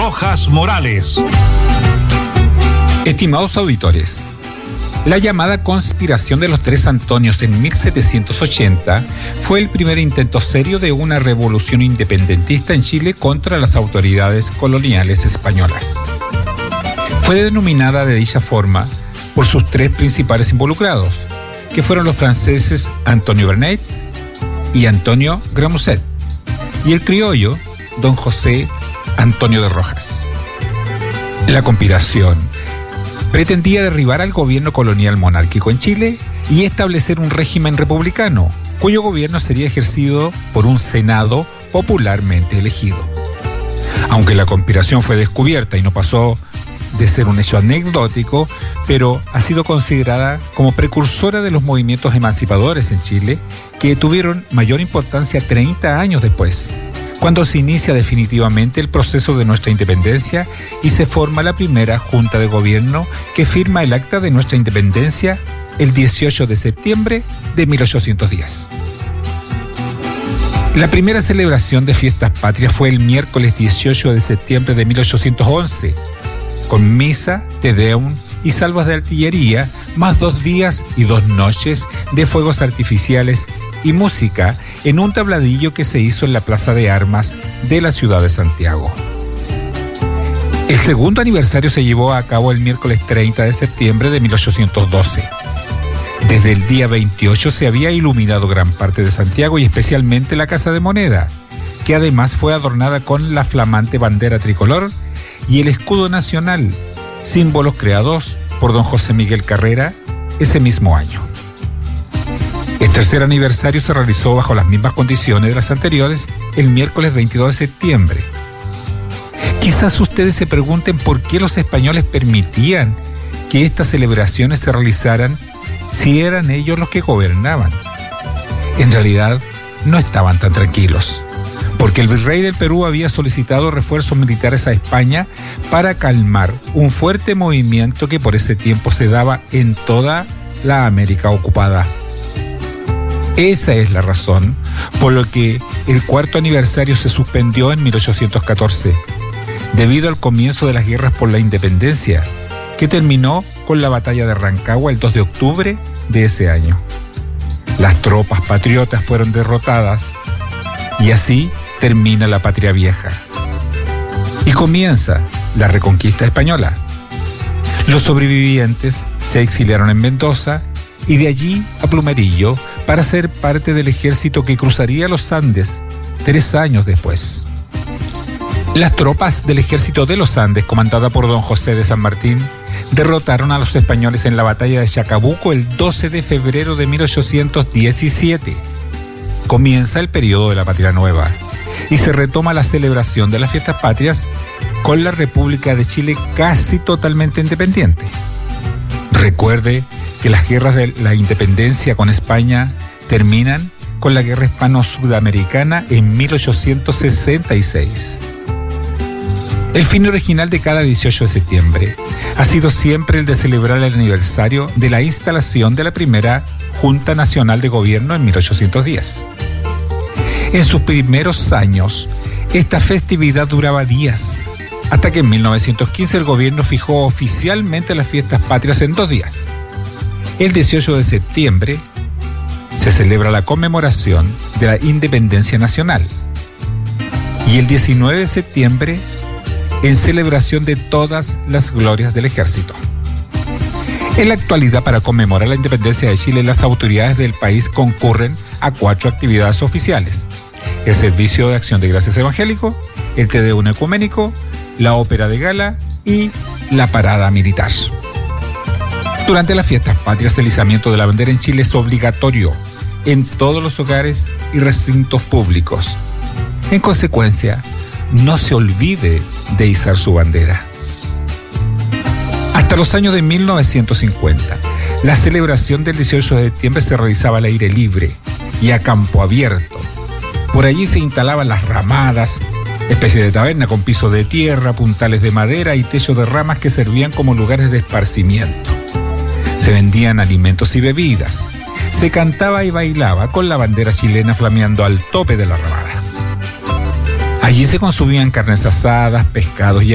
Rojas Morales. Estimados auditores, la llamada conspiración de los Tres Antonios en 1780 fue el primer intento serio de una revolución independentista en Chile contra las autoridades coloniales españolas. Fue denominada de dicha forma por sus tres principales involucrados, que fueron los franceses Antonio Vernet y Antonio Gramusset, y el criollo don José Antonio de Rojas. La conspiración pretendía derribar al gobierno colonial monárquico en Chile y establecer un régimen republicano, cuyo gobierno sería ejercido por un Senado popularmente elegido. Aunque la conspiración fue descubierta y no pasó de ser un hecho anecdótico, pero ha sido considerada como precursora de los movimientos emancipadores en Chile, que tuvieron mayor importancia 30 años después, cuando se inicia definitivamente el proceso de nuestra independencia y se forma la primera Junta de Gobierno que firma el Acta de nuestra Independencia el 18 de septiembre de 1810. La primera celebración de fiestas patrias fue el miércoles 18 de septiembre de 1811, con misa, te deum y salvas de artillería, más 2 días y 2 noches de fuegos artificiales y música en un tabladillo que se hizo en la Plaza de Armas de la ciudad de Santiago. El segundo aniversario se llevó a cabo el miércoles 30 de septiembre de 1812. Desde el día 28 se había iluminado gran parte de Santiago y especialmente la Casa de Moneda, que además fue adornada con la flamante bandera tricolor y el escudo nacional, símbolos creados por don José Miguel Carrera ese mismo año. El tercer aniversario se realizó bajo las mismas condiciones de las anteriores el miércoles 22 de septiembre. Quizás ustedes se pregunten por qué los españoles permitían que estas celebraciones se realizaran si eran ellos los que gobernaban. En realidad, no estaban tan tranquilos, porque el virrey del Perú había solicitado refuerzos militares a España para calmar un fuerte movimiento que por ese tiempo se daba en toda la América ocupada. Esa es la razón por la que el cuarto aniversario se suspendió en 1814, debido al comienzo de las guerras por la independencia, que terminó con la batalla de Rancagua el 2 de octubre de ese año. Las tropas patriotas fueron derrotadas y así termina la Patria Vieja y comienza la Reconquista española. Los sobrevivientes se exiliaron en Mendoza y de allí a Plumerillo para ser parte del ejército que cruzaría los Andes 3 años después. Las tropas del ejército de los Andes, comandada por don José de San Martín, derrotaron a los españoles en la batalla de Chacabuco el 12 de febrero de 1817. Comienza el periodo de la Patria Nueva y se retoma la celebración de las fiestas patrias con la República de Chile casi totalmente independiente. Recuerde que las guerras de la independencia con España terminan con la Guerra Hispano-Sudamericana en 1866. El fin original de cada 18 de septiembre ha sido siempre el de celebrar el aniversario de la instalación de la primera Junta Nacional de Gobierno en 1810. En sus primeros años, esta festividad duraba días, hasta que en 1915 el gobierno fijó oficialmente las fiestas patrias en 2 días. El 18 de septiembre se celebra la conmemoración de la independencia nacional y el 19 de septiembre en celebración de todas las glorias del ejército. En la actualidad, para conmemorar la independencia de Chile, las autoridades del país concurren a 4 actividades oficiales: el Servicio de Acción de Gracias Evangélico, el Te Deum Ecuménico, la Ópera de Gala y la Parada Militar. Durante las fiestas patrias, el izamiento de la bandera en Chile es obligatorio en todos los hogares y recintos públicos. En consecuencia, no se olvide de izar su bandera. Hasta los años de 1950, la celebración del 18 de septiembre se realizaba al aire libre y a campo abierto. Por allí se instalaban las ramadas, especie de taberna con piso de tierra, puntales de madera y techo de ramas que servían como lugares de esparcimiento. Se vendían alimentos y bebidas. Se cantaba y bailaba con la bandera chilena flameando al tope de la ramada. Allí se consumían carnes asadas, pescados y